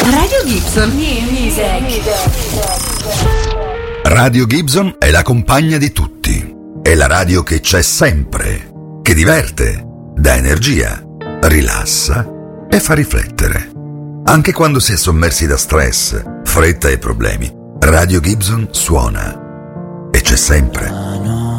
Radio Gibson. Music. Radio Gibson è la compagna di tutti. È la radio che c'è sempre, che diverte, dà energia, rilassa e fa riflettere. Anche quando si è sommersi da stress, fretta e problemi, Radio Gibson suona e c'è sempre.